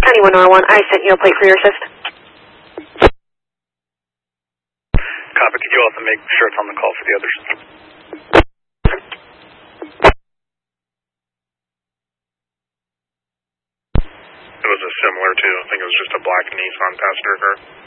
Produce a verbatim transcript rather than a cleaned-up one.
Anyone R one, I sent you a plate for your assist. Copy, could you also make sure it's on the call for the others? It was a similar to, I think it was just a black Nissan passenger car.